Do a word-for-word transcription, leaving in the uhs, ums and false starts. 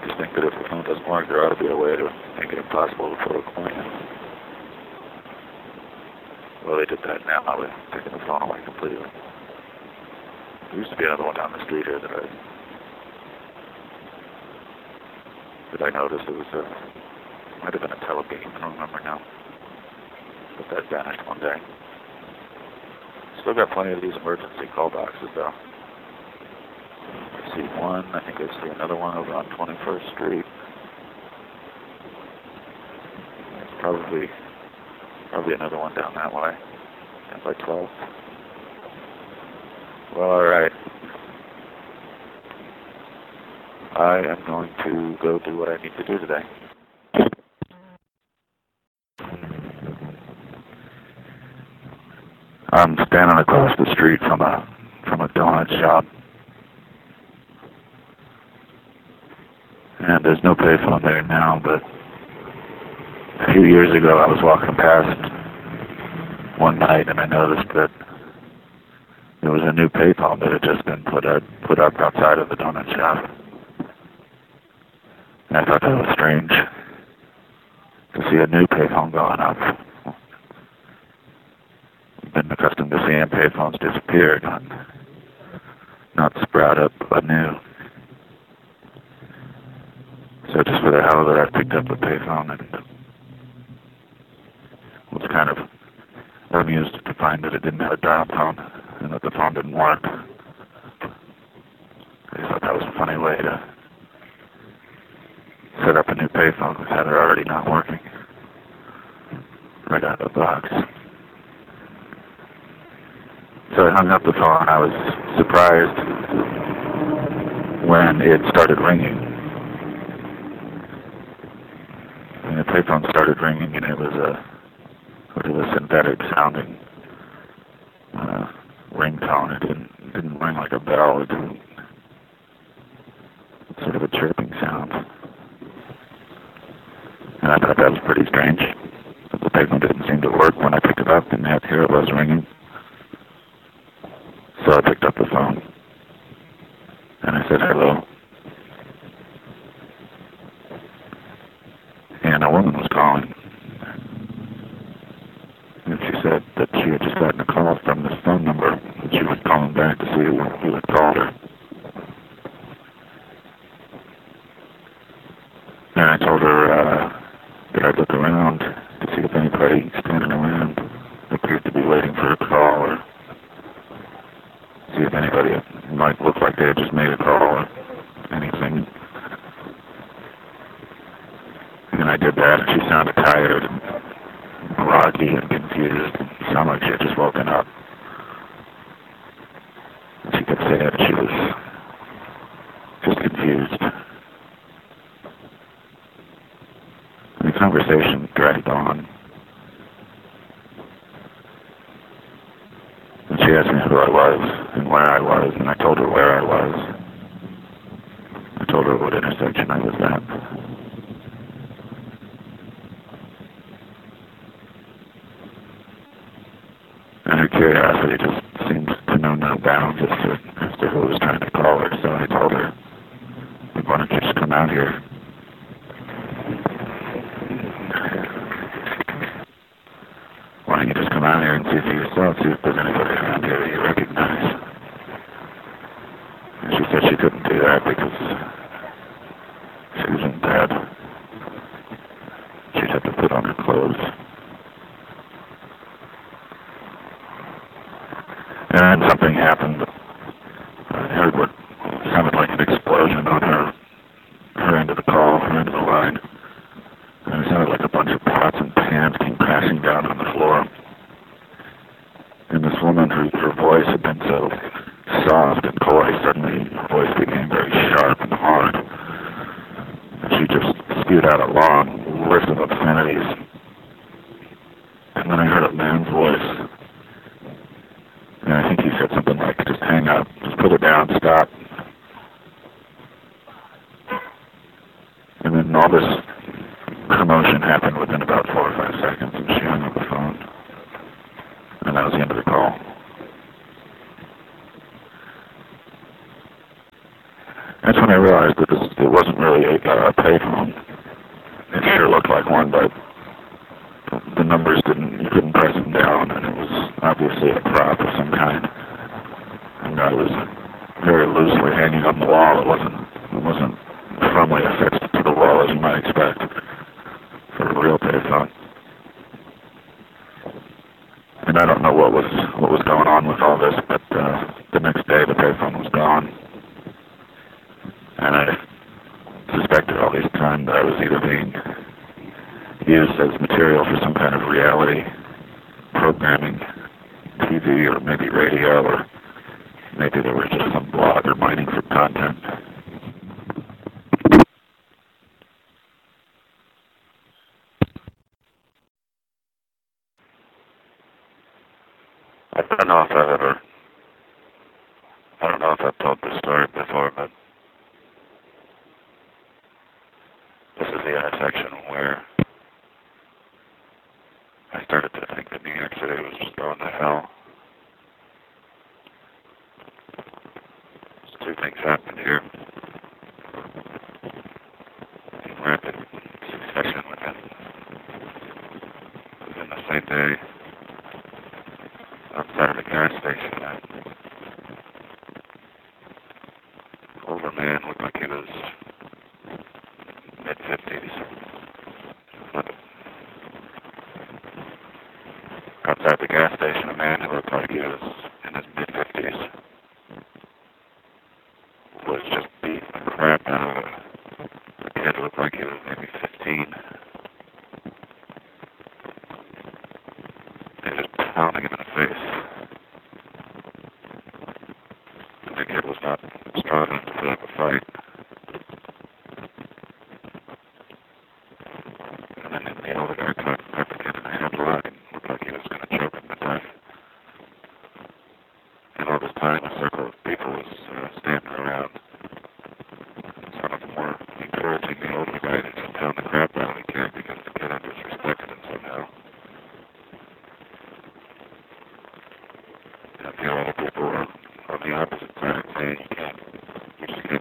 just think that if the phone doesn't work, there ought to be a way to make it impossible to put a coin in. Well, they did that now. They're taking the phone away completely. There used to be another one down the street here that I that I noticed. It was a might have been a television. I don't remember now. But that vanished one day. Still got plenty of these emergency call boxes though. I see one. I think I see another one over on twenty-first Street. There's probably probably another one down that way. Down by twelve. Well, all right. I am going to go do what I need to do today. I'm standing across the street from a from a donut shop, and there's no payphone there now. But a few years ago, I was walking past one night, and I noticed that there was a new payphone that had just been put up put up outside of the donut shop. And I thought that was strange to see a new payphone going up. I've been accustomed to seeing payphones disappear, not, not sprout up anew. So just for the hell of it, I picked up the payphone and was kind of amused to find that it didn't have a dial tone and that the phone didn't work. I thought that was a funny way to set up a new payphone with it already not working right out of the box. So I hung up the phone. I was surprised when it started ringing. And the payphone started ringing, and it was a sort of a synthetic sounding uh, ringtone. It didn't it didn't ring like a bell. It didn't. It's sort of a chirping sound. And I thought that was pretty strange. But the payphone didn't seem to work when I picked it up, and yet here it was ringing. So I picked up the phone, and I said hello. And a woman was calling. And she said that she had just gotten a call from this phone number, and she was calling back to see who, who had called her. And I told her uh, that I'd look around to see if anybody standing around appeared to be waiting for a call, or see if anybody might look like they had just made a call or anything. And I did that, and she sounded tired and groggy and confused, and sounded like she had just woken up. And she kept saying that she was just confused. And the conversation dragged on. And she asked me who I was and where I was, and I told her where I was. I told her what intersection I was at. And her curiosity just seemed to know no bounds as to, as to who was trying to call her, so I told her, why don't you just come out here? Why don't you just come out here and see for yourself, see if there's anybody around here that you recognize? And she said she couldn't do that because she was in bed. She'd have to put on her clothes. And then something happened. I heard what sounded like an explosion on her, her end of the call, her end of the line. And it sounded like a bunch of pots and pans came crashing down on the floor. And this woman, her, her voice had been so soft and coy, suddenly her voice became very sharp and hard. And she just spewed out a long list of obscenities. And then I heard a man's voice. And I think he said something like, just hang up, just put it down, stop. And then all this commotion happened within about four or five seconds, and she hung up the phone. And that was the end of the call. That's when I realized that this, it wasn't really a, a payphone. It sure looked like one, but the numbers didn't, you couldn't press them down, and it was obviously a prop of some kind. And I was very loosely hanging on the wall. It wasn't, it wasn't firmly affixed to the wall as you might expect for a real payphone. And I don't know what was what was going on with all this, but uh, the next day the payphone was gone. And I suspected all this time that I was either being used as material for some kind of reality programming, T V or maybe radio, or maybe there was just some blogger mining for content. I don't know if I've ever, I don't know if I've told this story before, but this is the intersection where I started to think that New York City was just going to hell. Two things happened here in rapid succession within, within the same day. Outside of the gas station, that older man looked like he was mid-fifties. Outside the gas station, a man who looked like he was in his mid-fifties was just beating the crap out